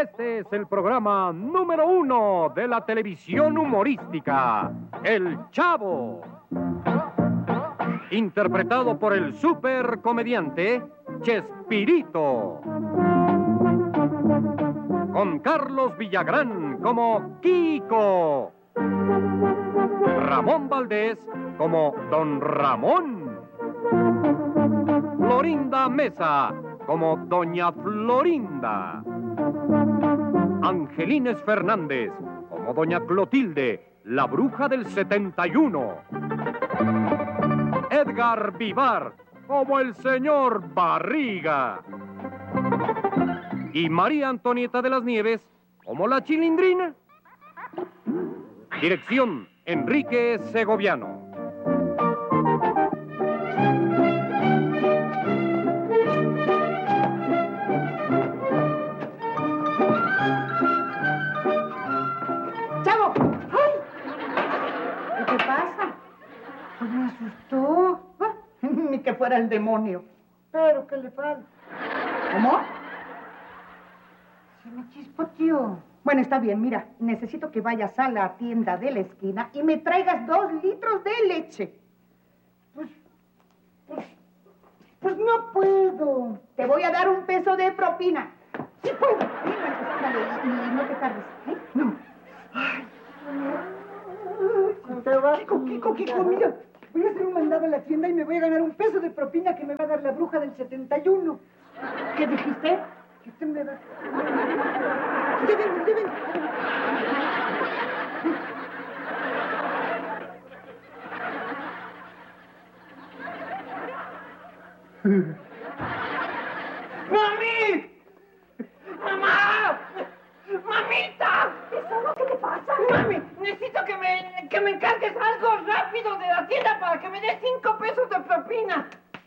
Este es el programa número 1 de la televisión humorística, El Chavo. Interpretado por el supercomediante Chespirito. Con Carlos Villagrán como Kiko. Ramón Valdés como Don Ramón. Florinda Mesa como Doña Florinda. Angelines Fernández como Doña Clotilde, la bruja del 71. Edgar Vivar como el señor Barriga. Y María Antonieta de las Nieves como la Chilindrina. Dirección, Enrique Segoviano. ¡Chavo! ¡Ay! ¿Qué te pasa? Pues me asustó. Ni que fuera el demonio. Pero, ¿qué le falta? ¿Cómo? Se me chispoteó. Bueno, está bien, mira, necesito que vayas a la tienda de la esquina y me traigas 2 litros de leche. Pues no puedo. Te voy a dar $1 peso de propina. Sí puedo. Y no te tardes, ¿eh? No. Ay. Te vas. Kiko, mira. Voy a hacer un mandado a la tienda y me voy a ganar $1 peso de propina que me va a dar la bruja del 71. ¿Qué dijiste? Que usted me va... Deben. ¡Mami! ¡Mamá! ¡Mamita! ¿Tesoro? ¿Qué te pasa? ¡Mami! Necesito que me encargues algo rápido de la tienda para que me des 5 pesos de propina.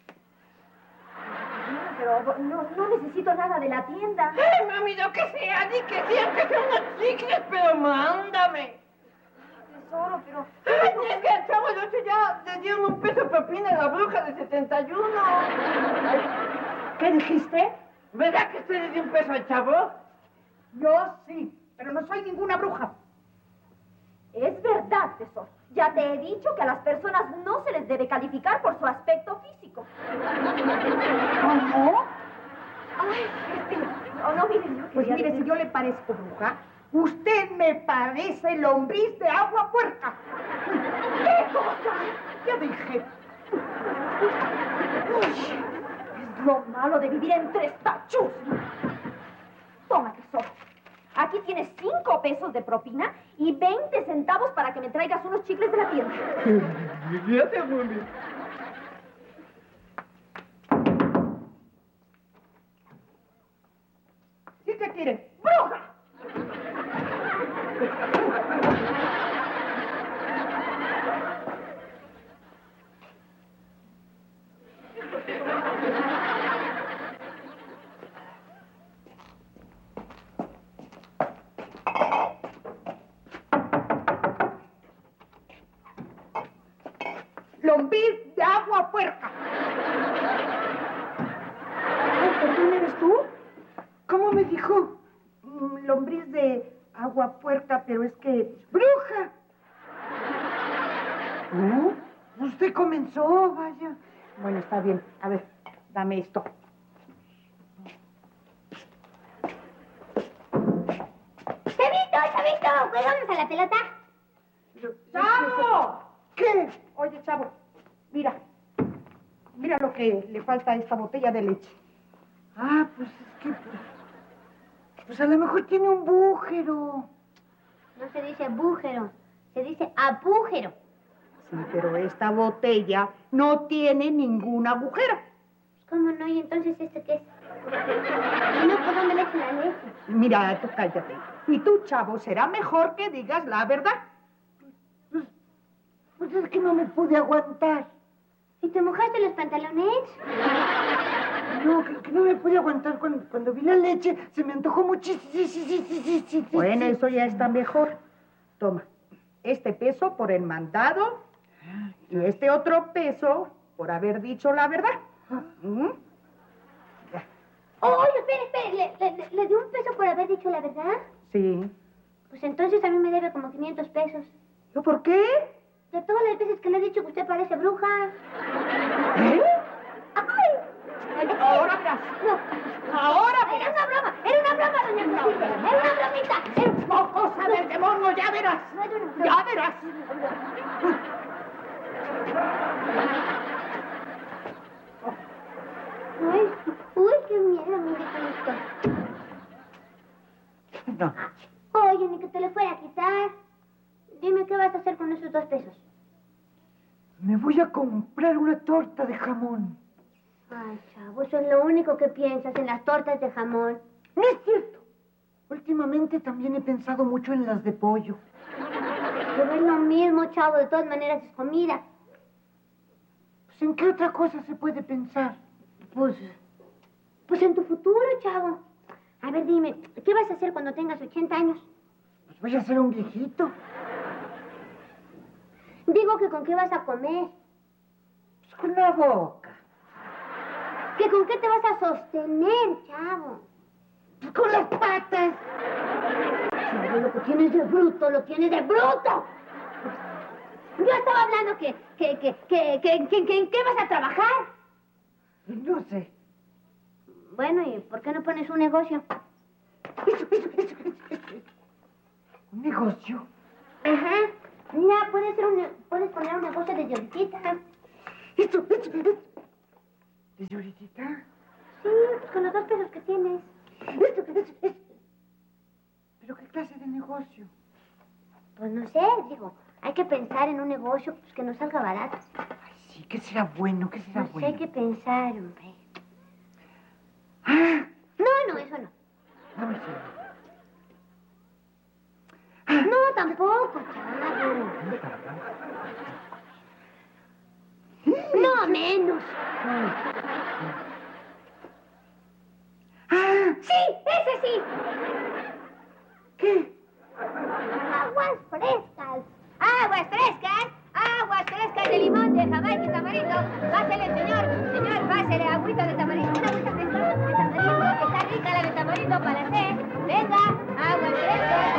Pero no necesito nada de la tienda. Mami, lo que sea, di que sí, aunque sea unos chicles, pero mándame. Tesoro, pero... Es que al chavo el 8 ya le dieron $1 peso de propina a la bruja del 71. ¿Qué dijiste? ¿Verdad que usted le dio $1 peso al chavo? Yo sí, pero no soy ninguna bruja. Es verdad, tesoro. Ya te he dicho que a las personas no se les debe calificar por su aspecto físico. ¿Cómo? Ay, no, mire, yo Pues quería mire, decir... si yo le parezco bruja, usted me parece lombriz de agua puerca. ¿Qué cosa? Ya dije. Es lo malo de vivir entre estachus. Toma, tesoro. Aquí tienes 5 pesos de propina y 20 centavos para que me traigas unos chicles de la tienda. Gracias, mami. ¿Sí qué quieren? ¡Bruja! Lombriz de agua puerca. Ay, ¿perdón, eres tú? ¿Cómo me dijo? Lombriz de agua puerca, pero es que... ¡Bruja! ¿No? Usted comenzó, vaya. Bueno, está bien. A ver, dame esto. Chavito, ¿jugamos a la pelota? ¡Chavo! ¿Qué? Oye, Chavo, mira lo que le falta a esta botella de leche. Ah, pues es que... Pues a lo mejor tiene un bújero. No se dice bújero, se dice apújero. Sí, pero esta botella no tiene ningún agujero. ¿Cómo no? ¿Y entonces esto qué es? Y no, ¿por dónde le echo la leche? Mira, tú cállate. Y tú, Chavo, será mejor que digas la verdad. Pues es que no me pude aguantar. ¿Y te mojaste los pantalones? No, que no me pude aguantar cuando vi la leche. Se me antojó muchísimo. Bueno, eso ya está mejor. Toma, este peso por el mandado y este otro peso por haber dicho la verdad. Ya. Oye, espere. ¿Le dio un peso por haber dicho la verdad? Sí. Pues entonces a mí me debe como 500 pesos. ¿Yo por qué? De todas las veces que le he dicho que usted parece bruja. ¿Eh? ¡Ay! Ahora verás. No. Ahora Era una broma, doña Cosita. Era una bromita. No, cosa del demonio, ya verás. No era una broma. Ya verás. Uy, qué miedo, mire esto. No. Oye, ni que te le fuera a quitar. Dime, ¿qué vas a hacer con esos 2 pesos? Me voy a comprar una torta de jamón. Ay, chavo, eso es lo único que piensas en las tortas de jamón. No es cierto. Últimamente también he pensado mucho en las de pollo. Pero es lo mismo, chavo, de todas maneras es comida. Pues, ¿en qué otra cosa se puede pensar? Pues en tu futuro, chavo. A ver, dime, ¿qué vas a hacer cuando tengas 80 años? Pues voy a ser un viejito. Digo que con qué vas a comer. Pues con la boca. ¿Que con qué te vas a sostener, chavo? Pues con las patas. Chavo, lo que tienes de bruto, lo tienes de bruto. Yo estaba hablando que ¿en qué vas a trabajar? No sé. Bueno, ¿y por qué no pones un negocio? Eso. ¿Un negocio? Ajá. Mira, puedes poner un negocio de lloritita. Eso. ¿De lloritita? Sí, pues con los 2 pesos que tienes. Eso. ¿Pero qué clase de negocio? Pues no sé, digo, hay que pensar en un negocio pues, que nos salga barato. Ay, sí, ¿qué será bueno? ¿Qué será Pues bueno? hay que pensar, hombre. Ah, No, eso no. no me sirve. No, tampoco, chavo. No, menos. Sí, ese sí. ¿Qué? Aguas frescas. Aguas frescas. Aguas frescas de limón, de Jamaica y tamarindo.